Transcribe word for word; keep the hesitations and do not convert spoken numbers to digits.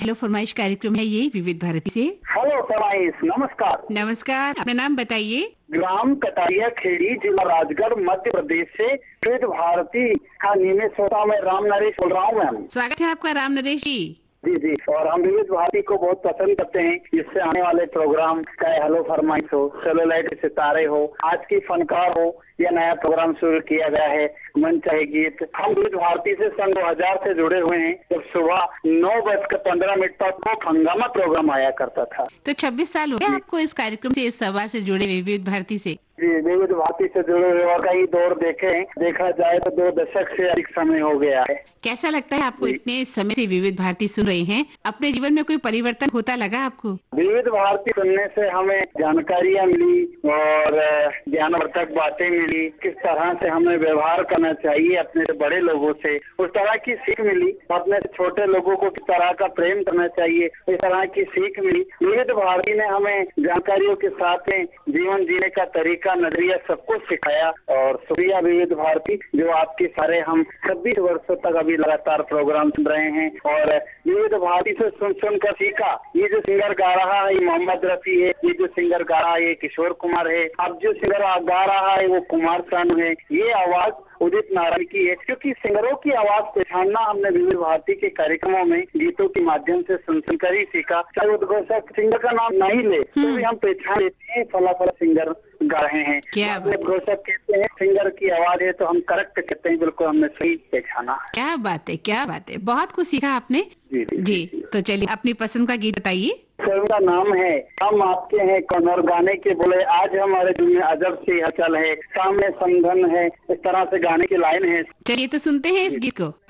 Hello फरमाइश कार्यक्रम है ये विविध भारती से। हेलो फरमाइश, नमस्कार। नमस्कार, अपना नाम बताइए। ग्राम कटारिया खेड़ी, जिला राजगढ़, मध्य प्रदेश से विविध भारती का नियमित श्रोता मैं राम नरेश बोल रहा हूँ मैम। स्वागत है आपका राम नरेश जी। जी जी, और हम विविध भारती को बहुत पसंद करते हैं। इससे आने वाले प्रोग्राम चाहे हेलो फरमाइश हो, सेलोलाइट सितारे हो, आज की फनकार हो या नया प्रोग्राम शुरू किया गया है मन चाहे गीत, हम विविध भारती से सन दो हजार से जुड़े हुए हैं। जब सुबह नौ बजकर पंद्रह मिनट तक वो हंगामा प्रोग्राम आया करता था। तो छब्बीस साल हो गए आपको इस कार्यक्रम से, इस सभा से जुड़े हुए विविध भारती से? जी, विविध भारती से जुड़े हुए और कई दौर देखे हैं, देखा जाए तो दो दशक से अधिक समय हो गया है। कैसा लगता है आपको इतने समय से विविध भारती सुन रहे हैं? अपने जीवन में कोई परिवर्तन होता लगा आपको? विविध भारती सुनने से हमें जानकारियाँ मिली और ज्ञानवर्धक बातें मिली, किस तरह से हमें व्यवहार करना चाहिए अपने से बड़े लोगों से, उस तरह की सीख मिली। अपने से छोटे लोगों को किस तरह का प्रेम करना चाहिए, इस तरह की सीख मिली। विविध भारती ने हमें जानकारियों के साथ में जीवन जीने का तरीका, नजरिया सब कुछ सिखाया। और शुक्रिया विविध भारती, जो आपके सारे हम छब्बीस वर्षों तक अभी लगातार प्रोग्राम सुन रहे हैं और विविध भारती से सुन सुन कर सीखा। ये जो सिंगर गा रहा है ये मोहम्मद रफी है, ये जो सिंगर गा रहा है ये किशोर कुमार है, अब जो सिंगर गा रहा है वो कुमार सानू है। ये आवाज उदित नारायण की है, क्योंकि सिंगरों की आवाज पहचानना हमने विविध भारती के कार्यक्रमों में गीतों के माध्यम से सुन सुनकर ही सीखा। चाहे उद्घोषक सिंगर का नाम नहीं ले तो भी हम पहचान लेते हैं फला फला सिंगर गा रहे हैं। उद्घोषक कहते हैं सिंगर की आवाज है तो हम करेक्ट कहते हैं, बिल्कुल हमने सही पहचाना। क्या बात है, क्या बात है, बहुत कुछ सीखा आपने। जी जी, जी, जी। तो चलिए अपनी पसंद का गीत बताइए। फिल्म का नाम है हम आपके हैं कौन, और गाने के बोले आज हमारे दिल में अजब सी हलचल है, सामने समधन है, इस तरह से गाने की लाइन है। चलिए तो सुनते हैं इस गीत को।